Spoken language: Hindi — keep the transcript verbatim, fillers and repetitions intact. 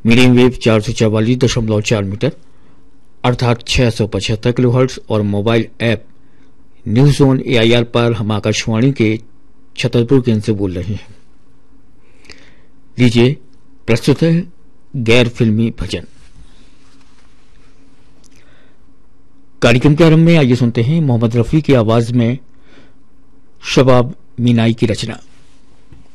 मीडियम वेव चार सौ चवालीस दशमलव चार मीटर अर्थात छह सौ पचहत्तर किलोहर्ट्ज और mobile app news on AIR पर हम आकाशवाणी के छतरपुर केंद्र से बोल रहे हैं। लीजिए प्रस्तुत है गैर फिल्मी भजन। कार्यक्रम के आरंभ में आइए सुनते हैं मोहम्मद रफी की आवाज में शबाब मीनाई की रचना।